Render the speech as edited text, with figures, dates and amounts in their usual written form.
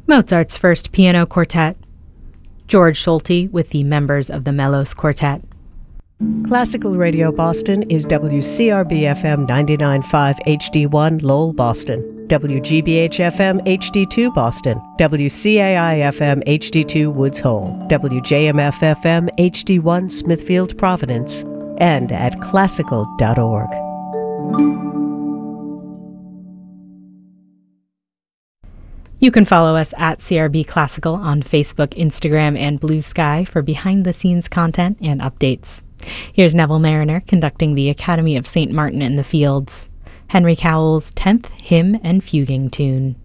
Mozart's First Piano Quartet, George Solti with the members of the Melos Quartet. Classical Radio Boston is WCRB-FM 99.5 HD1 Lowell, Boston, WGBH-FM HD2 Boston, WCAI-FM HD2 Woods Hole, WJMF-FM HD1 Smithfield, Providence, and at classical.org. You can follow us at CRB Classical on Facebook, Instagram, and Blue Sky for behind-the-scenes content and updates. Here's Neville Mariner conducting the Academy of St. Martin in the Fields, Henry Cowell's 10th Hymn and Fuguing Tune.